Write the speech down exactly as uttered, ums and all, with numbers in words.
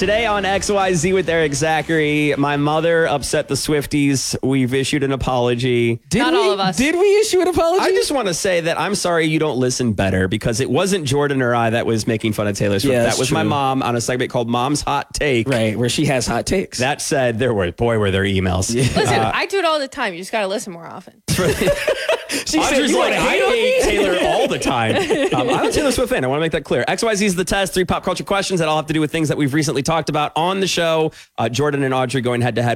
Today on X Y Z with Eric Zachary, my mother upset the Swifties. We've issued an apology. Did Not we, all of us. Did we issue an apology? I just want to say that I'm sorry you don't listen better, because it wasn't Jordan or I that was making fun of Taylor Swift. Yeah, that that's was my true. mom on a segment called Mom's Hot Take. Right, where she has hot takes. That said, there were, boy, were there emails. Listen, Uh, I do it all the time. You just got to listen more often. she said, Audrey's you like, wanna I hate on hate me? Taylor all the time. Um, I'm a Taylor Swift fan. I want to make that clear. X Y Z is the test. Three pop culture questions that all have to do with things that we've recently talked about on the show. Uh, Jordan and Audrey going head to head.